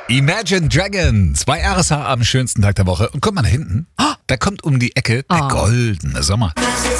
Imagine Dragons bei RSH am schönsten Tag der Woche. Und guck mal da hinten, da kommt um die Ecke der goldene Sommer.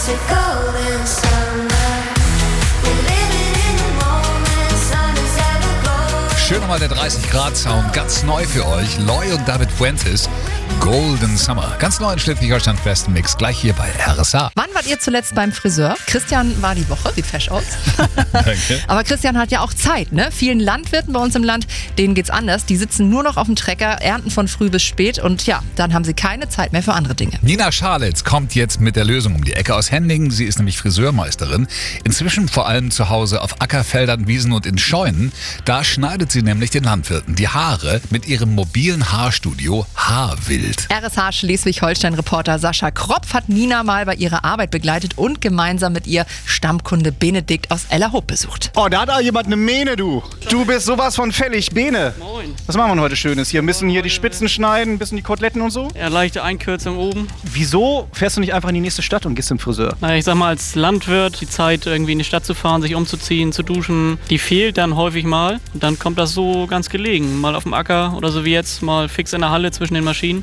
Schön nochmal der 30 Grad Sound, ganz neu für euch. Loy und David Fuentes, Golden Summer. Ganz neu in Schleswig-Holsteins besten Mix, gleich hier bei RSH. Wann wart ihr zuletzt beim Friseur? Christian war die Woche, sieht fesch aus. Danke. Aber Christian hat ja auch Zeit, ne? Vielen Landwirten bei uns im Land, denen geht's anders. Die sitzen nur noch auf dem Trecker, ernten von früh bis spät und ja, dann haben sie keine Zeit mehr für andere Dinge. Nina Scharlitz kommt jetzt mit der Lösung um die Ecke aus Hendingen. Sie ist nämlich Friseurmeisterin. Inzwischen vor allem zu Hause auf Ackerfeldern, Wiesen und in Scheunen. Da schneidet sie nämlich den Landwirten die Haare mit ihrem mobilen Haarstudio Haarwild. RSH Schleswig-Holstein-Reporter Sascha Kropf hat Nina mal bei ihrer Arbeit begleitet und gemeinsam mit ihr Stammkunde Benedikt aus Ellerhoop besucht. Oh, da hat da jemand eine Mähne, du. Du bist sowas von fällig, Bene. Moin. Was machen wir denn heute Schönes hier? Ein bisschen hier die Spitzen schneiden, ein bisschen die Koteletten und so? Ja, leichte Einkürzung oben. Wieso fährst du nicht einfach in die nächste Stadt und gehst zum Friseur? Naja, ich sag mal, als Landwirt die Zeit irgendwie in die Stadt zu fahren, sich umzuziehen, zu duschen, die fehlt dann häufig mal. Und dann kommt das so ganz gelegen. Mal auf dem Acker oder so wie jetzt, mal fix in der Halle zwischen den Maschinen.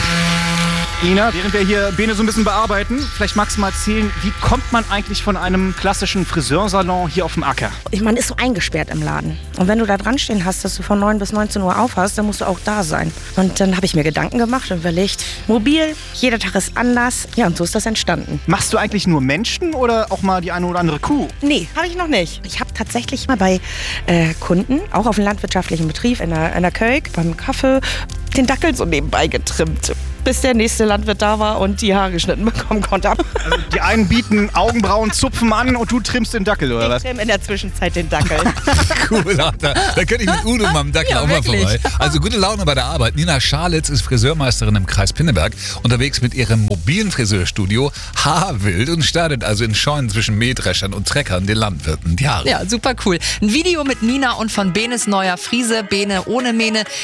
Nina, während wir hier Bene so ein bisschen bearbeiten, vielleicht magst du mal erzählen, wie kommt man eigentlich von einem klassischen Friseursalon hier auf dem Acker? Man ist so eingesperrt im Laden. Und wenn du da dran stehen hast, dass du von 9 bis 19 Uhr aufhast, dann musst du auch da sein. Und dann habe ich mir Gedanken gemacht und überlegt, mobil, jeder Tag ist anders. Ja, und so ist das entstanden. Machst du eigentlich nur Menschen oder auch mal die eine oder andere Kuh? Nee, habe ich noch nicht. Ich habe tatsächlich mal bei Kunden, auch auf einem landwirtschaftlichen Betrieb, in der Kölk, beim Kaffee, den Dackel so nebenbei getrimmt, bis der nächste Landwirt da war und die Haare geschnitten bekommen konnte. Also die einen bieten Augenbrauenzupfen an und du trimmst den Dackel, oder was? Ich trimme in der Zwischenzeit den Dackel. Cool, da könnte ich mit Udo mal am Dackel auch mal vorbei. Also gute Laune bei der Arbeit. Nina Scharlitz ist Friseurmeisterin im Kreis Pinneberg, unterwegs mit ihrem mobilen Friseurstudio Haarwild und startet also in Scheunen zwischen Mähdreschern und Treckern den Landwirten die Haare. Ja, super cool. Ein Video mit Nina und von Benes neuer Frise, Bene ohne Mähne,